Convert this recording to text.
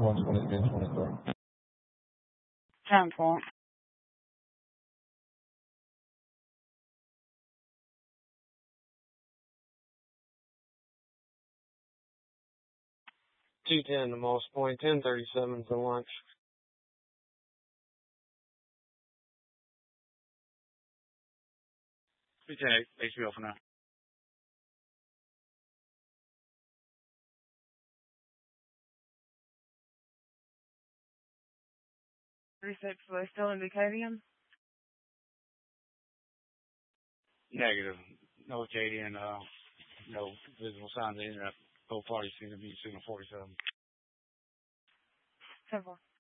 122-23. 10-4. 210 to Moss Point, 1037 for lunch. Okay, HBO for now. 36, we're still in Acadian? Negative. No Acadian, no visible signs of internet. Both parties seem to be signal 47. 10-4.